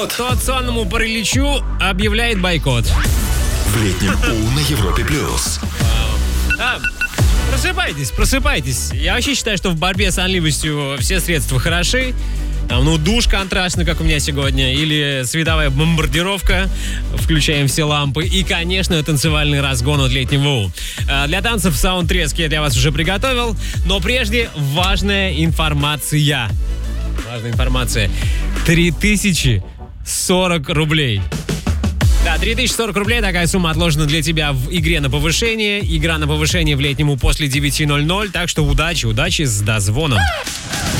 Ситуационному параличу объявляет бойкот. В летнем У на Европе+. Просыпайтесь. Я вообще считаю, что в борьбе с сонливостью все средства хороши. Душ контрастный, как у меня сегодня, или световая бомбардировка, включаем все лампы, и, конечно, танцевальный разгон от летнего У. Для танцев саундтреск я для вас уже приготовил, но прежде важная информация. 3040 рублей. Да, 3040 рублей, такая сумма отложена для тебя в игре на повышение. Игра на повышение в летнем У после 9:00, так что удачи с дозвоном.